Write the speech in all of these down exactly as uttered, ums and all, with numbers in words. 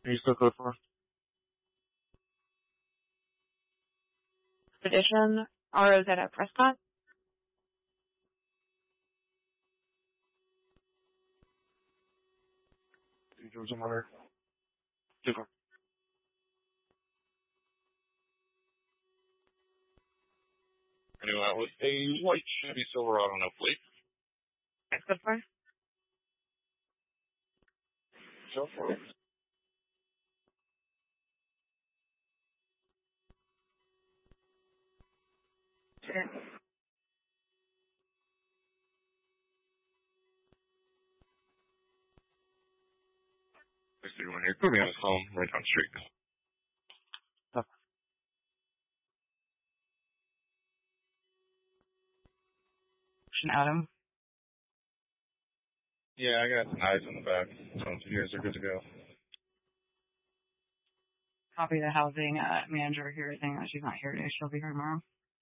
Are you still code for? Expedition, R O Z at Prescott. Two Georgia Monitor. Two four. Anyway, that was a white Chevy Silverado, no plate. That's good for. So far. Sure. I see one here. Put me on his home, right down the street. Adam. Yeah, I got some eyes on the back. So you guys are good to go. Copy the housing uh, manager here saying that she's not here today. She'll be here tomorrow.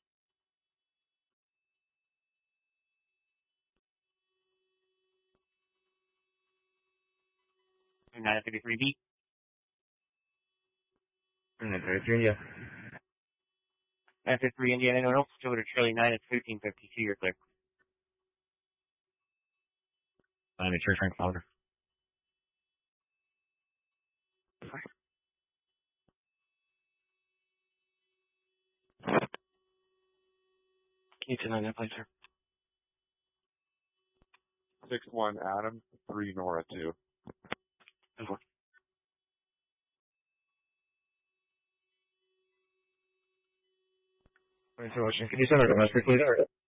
nine fifty-three B. nine fifty-three, India. nine fifty-three Indiana, anyone else? Go to Charlie nine at fifteen fifty-two, you're clear. I'm at Church Rank Powder. Can you turn on that, please, sir? six one Adam, three Nora two. ten four. Thanks for watching. Can you send our domestic, please?